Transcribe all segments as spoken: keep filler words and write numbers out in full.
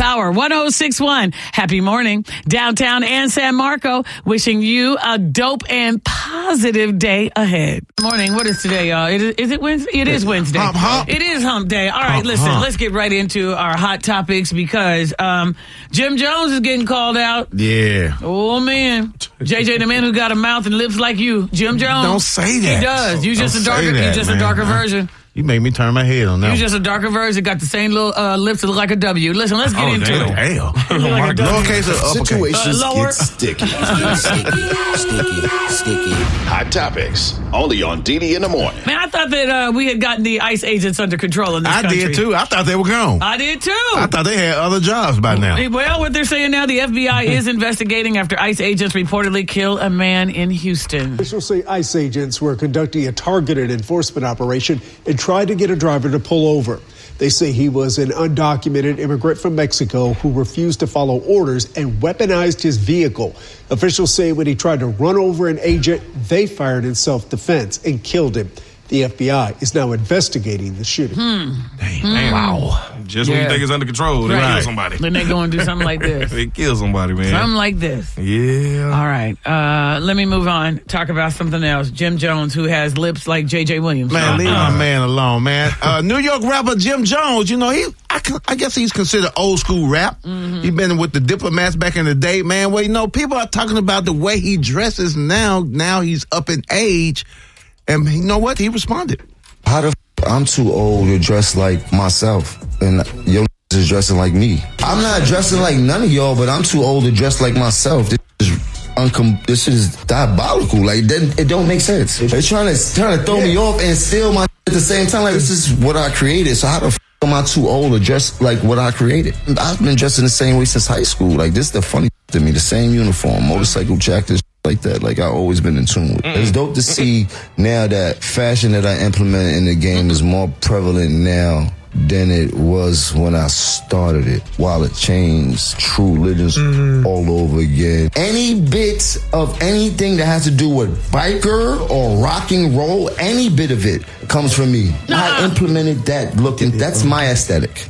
hour. one oh six point one. Happy morning. Downtown and San Marco, wishing you a dope and positive day ahead. Good morning. What is today, y'all? Is it, is it Wednesday? It is Wednesday. Hump, hump. It is hump day. All right, Hump, listen, hump. let's get right into our hot topics because um, Jim Jones is getting called out. Yeah. Oh, man. J J, the man who got a mouth and lips like you. Jim Jones. Don't say that. He does. You just Don't a darker, say that, you just man. a darker version. You make me turn my head on that. You just a darker version. Got the same little uh, lips that look like a W. Listen, let's get oh, into damn. it. Hell. Like a W. Lowercase or uppercase? Situations Uh, lower. get sticky. sticky, sticky, sticky. Hot Topics, only on D D in the morning. Man, I thought that uh, we had gotten the ICE agents under control in this I country. did too. I thought they were gone. I did too. I thought they had other jobs by now. Well, what they're saying now, the F B I is investigating after ICE agents reportedly killed a man in Houston. Officials say ICE agents were conducting a targeted enforcement operation and tried to get a driver to pull over. They say he was an undocumented immigrant from Mexico who refused to follow orders and weaponized his vehicle. Officials say when he tried to run over an agent, they fired in self-defense and killed him. The F B I is now investigating the shooting. Hmm. Damn. Wow. Just when Yeah. you think it's under control, they Right. kill somebody. Then they go and do something like this. They kill somebody, man. Something like this. Yeah. All right. Uh, let me move on. Talk about something else. Jim Jones, who has lips like J J Williams. Man, leave my man alone, man. Uh, New York rapper Jim Jones, you know, he, I, can- I guess he's considered old school rap. Mm-hmm. He's been with the Diplomats back in the day, man. Well, you know, people are talking about the way he dresses now. Now he's up in age. And you know what? He responded. How the f- I'm too old to dress like myself, and your is dressing like me. I'm not dressing like none of y'all, but I'm too old to dress like myself. This is uncom- This shit is diabolical. Like, it, it don't make sense. They're trying to trying to throw me off and steal my at the same time. Like, this is what I created. So how the f- am I too old to dress like what I created? I've been dressing the same way since high school. Like, this is the funny to me. The same uniform, motorcycle jacket. Like that, like I've always been in tune with. It's dope to see now that fashion that I implement in the game is more prevalent now than it was when I started it. While it changed true religions all over again. Any bit of anything that has to do with biker or rock and roll, any bit of it comes from me. I implemented that look, and that's my aesthetic.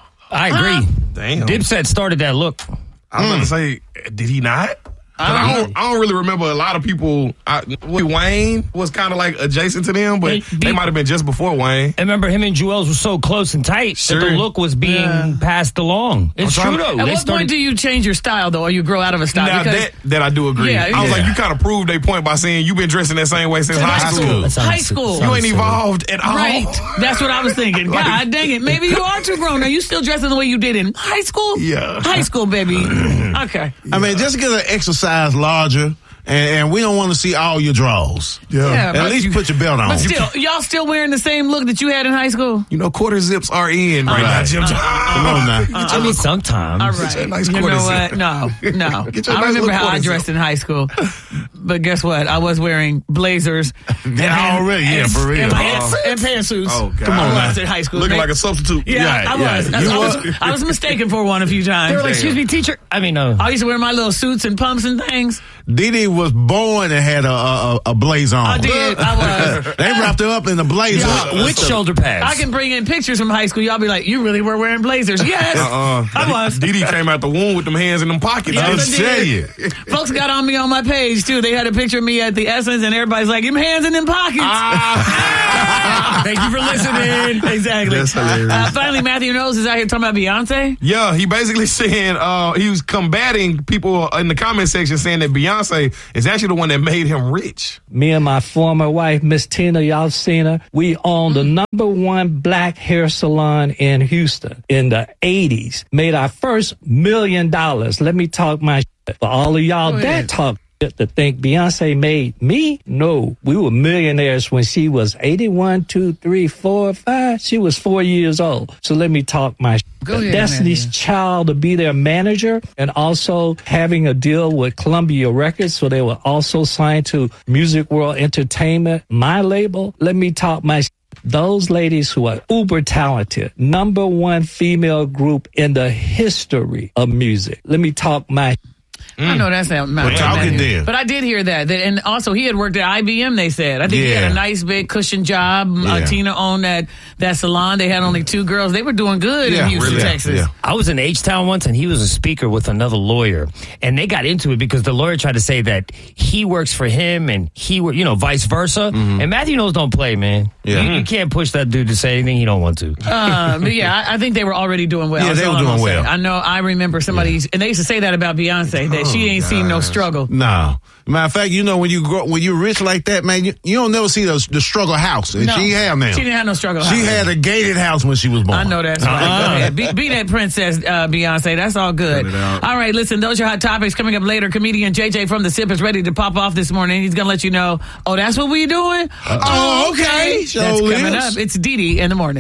I agree. Damn. Dipset started that look. I was about to say, did he not? I don't, I don't really remember a lot of people. I, Wayne was kind of like adjacent to them, but Hey, they be- might have been just before Wayne. I remember him and Joel's were so close and tight Sure. that the look was being Yeah. passed along. It's I'm true, trying to- though. At They what started- point do you change your style, though, or you grow out of a style? Now Because that that I do agree. Yeah, I was yeah. like, you kind of proved their point by saying you've been dressing that same way since high high school. school. That sounds- High school. You ain't evolved at all. Right. That's what I was thinking. Like- God dang it. Maybe you are too grown. Are you still dressing the way you did in high school? Yeah. High school, baby. Okay. I mean, just get an exercise larger, and, and we don't want to see all your draws. Yeah, At but least you- put your belt on. But still, y'all still wearing the same look that you had in high school? You know, quarter zips are in right, now, Right. Jim. Come on now. I mean, sometimes. All right. your nice you know quarter what? zip. No, no. Get your I nice remember little how I quarter dressed zip. in high school. But guess what? I was wearing blazers. Yeah, already, yeah, and, for real. And, pants, and pantsuits. Oh, God. Come on, Wow. I was in high school. Looking Man, like a substitute. Yeah, Yeah, I yeah. was. I, You I was. was. I was mistaken for one a few times. They were like, excuse me, teacher. I mean, no. I used to wear my little suits and pumps and things. Didi was born and had a a, a blazer on. I did. I was. They wrapped her up in the blazer. Yeah. With shoulder pads. I can bring in pictures from high school. Y'all be like, you really were wearing blazers. Yes, Uh-uh. I was. Didi came out the womb with them hands in them pockets. Yes, I I tell did. you. Folks got on me on my page, too. They had a picture of me at the Essence, and everybody's like, them hands in them pockets. Ah. Thank you for listening. Exactly. That's hilarious. Uh, finally, Matthew Knowles is out here talking about Beyonce. Yeah, he basically saying uh, he was combating people in the comment section saying that Beyonce is actually the one that made him rich. Me and my former wife, Miss Tina, y'all seen her. We owned the number one black hair salon in Houston in the eighties. Made our first million dollars. Let me talk my shit. For all of y'all Go that ahead. talk shit to think Beyonce made me? No. We were millionaires when she was eighty-one, two, three, four, five. She was four years old. So let me talk my shit. Go ahead, Destiny's Matthew. Child to be their manager and also having a deal with Columbia Records. So they were also signed to Music World Entertainment, my label. Let me talk my sh- Those ladies who are uber talented, number one female group in the history of music. Let me talk my sh- I know that's not Well, talking then. But I did hear that. that. And also, he had worked at I B M, they said. I think he Yeah. had a nice, big cushion job. Yeah. Uh, Tina owned that, that salon. They had only two girls. They were doing good Yeah, in Houston, really. Texas. Yeah. I was in H-Town once, and he was a speaker with another lawyer. And they got into it because the lawyer tried to say that he works for him and he, wor- you know, vice versa. Mm-hmm. And Matthew knows don't play, man. Yeah. You, you can't push that dude to say anything he don't want to. Uh, but yeah, I, I think they were already doing well. Yeah, That's they all were I'm doing gonna say. well. I know, I remember somebody, and they used to say that about Beyonce, that she ain't seen no struggle. No. Matter of fact, you know, when you grow, when you're rich like that, man, you, you don't never see the, the struggle house. And No, she had now. She didn't have no struggle. She house. had a gated house when she was born. I know that's right. Go ahead. Be, be that princess, uh, Beyonce. That's all good. Cut it out. All right, listen, those are hot topics. Coming up later, comedian J J from The Sip is ready to pop off this morning. He's going to let you know, oh, that's what we doing? Oh, okay. That's Sure coming is. up. It's Dee Dee in the morning.